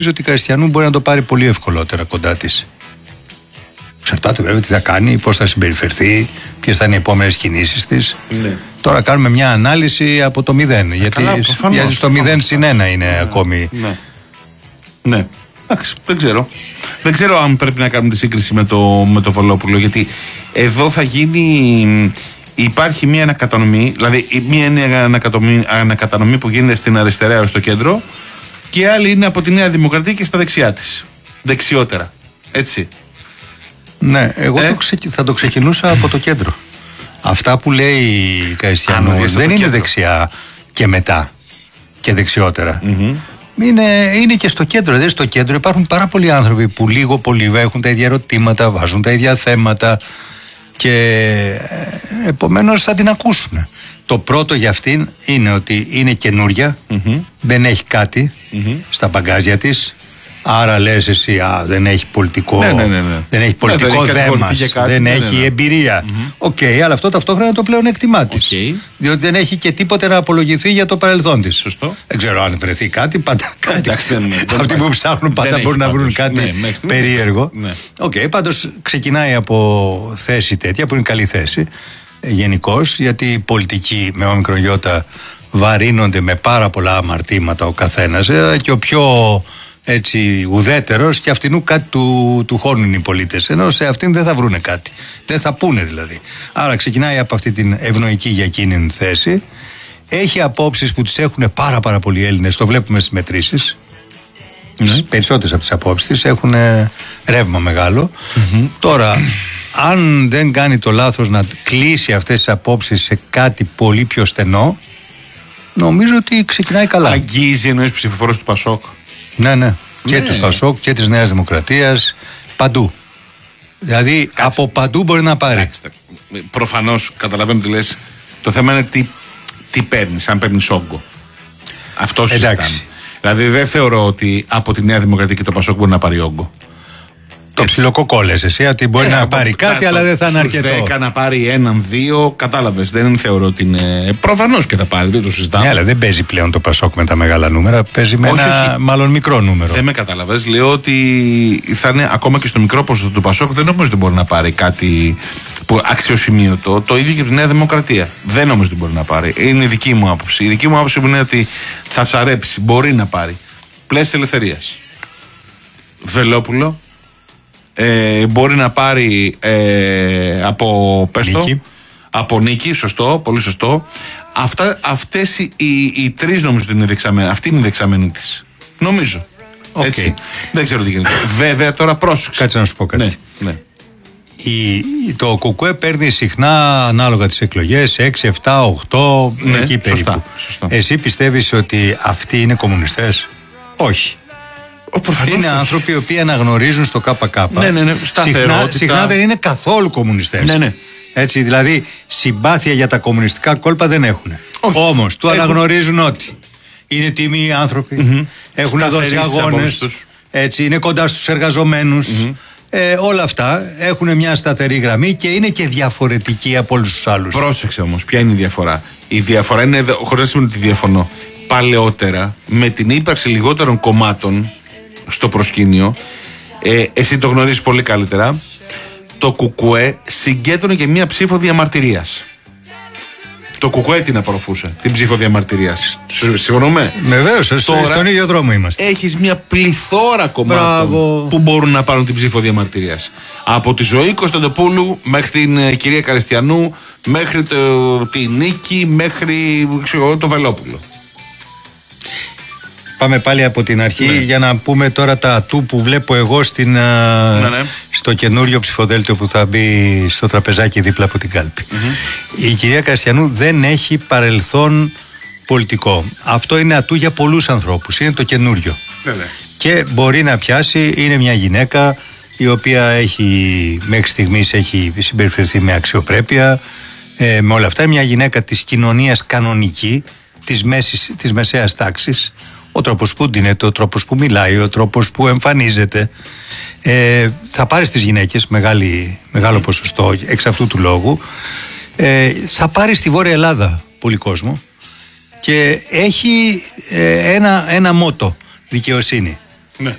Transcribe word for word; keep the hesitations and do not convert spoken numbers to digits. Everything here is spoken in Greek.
ότι η Καριστιανού μπορεί να το πάρει πολύ ευκολότερα κοντά της. Εξαρτάται βέβαια τι θα κάνει, πώς θα συμπεριφερθεί, ποιες θα είναι οι επόμενες κινήσεις της. Ναι. Τώρα κάνουμε μια ανάλυση από το μηδέν. Γιατί, καλά, προφανώς, γιατί στο προφανώς, μηδέν συν ένα είναι ναι, ακόμη. Ναι. Ναι. Εντάξει, δεν ξέρω. Δεν ξέρω αν πρέπει να κάνουμε τη σύγκριση με το, με το Βελόπουλο. Γιατί εδώ θα γίνει. Υπάρχει μια ανακατανομή. Δηλαδή, μια είναι ανακατανομή, ανακατανομή που γίνεται στην αριστερά έως στο κέντρο. Και η άλλη είναι από τη Νέα Δημοκρατία και στα δεξιά της. Δεξιότερα. Έτσι. Ναι, εγώ ε? το ξε... θα το ξεκινούσα από το κέντρο. Αυτά που λέει η Καριστιανού δεν είναι κέντρο. Δεξιά και μετά και δεξιότερα. Mm-hmm. Είναι, είναι και στο κέντρο. Δηλαδή στο κέντρο υπάρχουν πάρα πολλοί άνθρωποι που λίγο πολύ έχουν τα ίδια ερωτήματα, βάζουν τα ίδια θέματα και ε, επομένως θα την ακούσουν. Το πρώτο για αυτήν είναι ότι είναι καινούρια, mm-hmm. δεν έχει κάτι mm-hmm. στα μπαγκάζια της. Άρα λες εσύ, α, δεν έχει πολιτικό, ναι, ναι, ναι, ναι. δεν έχει πολιτικό ναι, δέμας, δεν ναι, έχει ναι, ναι. εμπειρία. Οκ, mm-hmm. okay, αλλά αυτό ταυτόχρονα είναι το πλέον εκτιμά της. Okay. Διότι δεν έχει και τίποτε να απολογηθεί για το παρελθόν της. Σωστό. Δεν ξέρω αν βρεθεί κάτι, πάντα κάτι. Εντάξει, δεν, δεν Αυτοί που ψάχνουν πάντα μπορούν να βρουν κάτι ναι, περίεργο. Ναι. Okay, πάντως ξεκινάει από θέση τέτοια που είναι καλή θέση γενικώς, γιατί οι πολιτικοί με ομικρογιώτα βαρύνονται με πάρα πολλά αμαρτήματα ο καθένας και ο πιο έτσι ουδέτερος και αυτινού κάτι του, του χώνουν οι πολίτες, ενώ σε αυτήν δεν θα βρούνε κάτι, δεν θα πούνε δηλαδή. Άρα ξεκινάει από αυτή την ευνοϊκή για εκείνη θέση, έχει απόψεις που τις έχουν πάρα πάρα πολλοί Έλληνες, το βλέπουμε στις μετρήσεις. Mm-hmm. Περισσότερες από τις απόψεις της έχουν ρεύμα μεγάλο. Mm-hmm. Τώρα αν δεν κάνει το λάθος να κλείσει αυτές τις απόψεις σε κάτι πολύ πιο στενό, νομίζω ότι ξεκινάει καλά. Αγγίζει εννοείς ψηφοφόρους του Πασόκ. Ναι, ναι. Και ναι. του Πασόκ και της Νέας Δημοκρατίας. Παντού. Δηλαδή Κάτσε. από παντού μπορεί να πάρει. Προφανώς καταλαβαίνω τι λες. Το θέμα είναι τι, τι παίρνεις, αν παίρνεις όγκο. Αυτό συζητάμε. Δηλαδή δεν θεωρώ ότι από τη Νέα Δημοκρατία και το Πασόκ μπορεί να πάρει όγκο. Το ψιλοκοκόλες εσύ, ότι μπορεί ε, να από, πάρει κάτι, αλλά δεν θα είναι αρκετό. δέκα να πάρει έναν, δύο, κατάλαβες. Δεν θεωρώ ότι είναι. Προφανώς και θα πάρει, δεν το συζητάμε. Ναι, αλλά δεν παίζει πλέον το Πασόκ με τα μεγάλα νούμερα. Παίζει με όχι, ένα όχι. μάλλον μικρό νούμερο. Δεν με κατάλαβες. Λέω ότι θα είναι ακόμα και στο μικρό ποσοστό του Πασόκ. Δεν νομίζω ότι μπορεί να πάρει κάτι που αξιοσημείωτο. Το ίδιο και από τη Νέα Δημοκρατία. Δεν νομίζω ότι μπορεί να πάρει. Είναι η δική μου άποψη. Η δική μου άποψη είναι ότι θα ψαρέψει. Μπορεί να πάρει. Πλαίσιο ελευθερίας. Βελόπουλο. Ε, μπορεί να πάρει ε, από πες το, από νίκη, σωστό, πολύ σωστό. Αυτά, αυτές οι, οι, οι τρεις νομίζω ότι είναι δεξαμένοι. Αυτή είναι η δεξαμένη της. Νομίζω. Okay. Έτσι. Δεν ξέρω τι γίνεται. Βέβαια τώρα πρόσεξε. Κάτσε να σου πω κάτι. Ναι, ναι. Η, το ΚΚΕ παίρνει συχνά ανάλογα τις εκλογές έξι, επτά, οκτώ ναι, εκεί περίπου. Σωστά, σωστά. Εσύ πιστεύεις ότι αυτοί είναι κομμουνιστές? Όχι. Προφανώς είναι όχι. άνθρωποι οι οποίοι αναγνωρίζουν στο ΚΚ. Ναι, ναι, ναι. Συχνά, συχνά δεν είναι καθόλου κομμουνιστές. Ναι, ναι. Έτσι, δηλαδή συμπάθεια για τα κομμουνιστικά κόλπα δεν έχουν. Όμως του έχουν... αναγνωρίζουν ότι είναι τίμοι άνθρωποι, mm-hmm. έχουν σταθερείς δώσει αγώνες, έτσι, είναι κοντά στους εργαζομένους. Mm-hmm. Ε, όλα αυτά έχουν μια σταθερή γραμμή και είναι και διαφορετικοί από όλους τους άλλους. Πρόσεξε όμως, ποια είναι η διαφορά? Η διαφορά είναι, χωρίς να σημαίνει ότι διαφωνώ, παλαιότερα με την ύπαρξη λιγότερων κομμάτων στο προσκήνιο, ε, εσύ το γνωρίζεις πολύ καλύτερα, το ΚΚΕ συγκέντρωνε και μία ψήφο διαμαρτυρίας. Το ΚΚΕ την απορροφούσε, την ψήφο διαμαρτυρίας. Συμφωνούμε? Βεβαίως, στον ίδιο δρόμο είμαστε. Έχεις μία πληθώρα κομμάτων Μπράβο. που μπορούν να πάρουν την ψήφο διαμαρτυρίας. Από τη Ζωή Κωνσταντοπούλου μέχρι την ε, κυρία Καριστιανού, μέχρι το, τη Νίκη, μέχρι ξέρω, το Βελόπουλο. Πάμε πάλι από την αρχή ναι. για να πούμε τώρα τα ατού που βλέπω εγώ στην, ναι, ναι. στο καινούριο ψηφοδέλτιο που θα μπει στο τραπεζάκι δίπλα από την κάλπη. Mm-hmm. Η κυρία Καριστιανού δεν έχει παρελθόν πολιτικό. Αυτό είναι ατού για πολλούς ανθρώπους. Είναι το καινούριο. Ναι, ναι. Και μπορεί να πιάσει, είναι μια γυναίκα η οποία έχει, μέχρι στιγμής έχει συμπεριφερθεί με αξιοπρέπεια, ε, με όλα αυτά. Είναι μια γυναίκα της κοινωνίας κανονική, της, μέσης, της μεσαίας τάξης. Ο τρόπος που ντύνεται, ο τρόπος που μιλάει, ο τρόπος που εμφανίζεται. Ε, θα πάρει στις γυναίκες μεγάλη, μεγάλο mm. ποσοστό εξ αυτού του λόγου. Ε, θα πάρει στη Βόρεια Ελλάδα πολύ κόσμο και έχει ε, ένα, ένα μότο, δικαιοσύνη.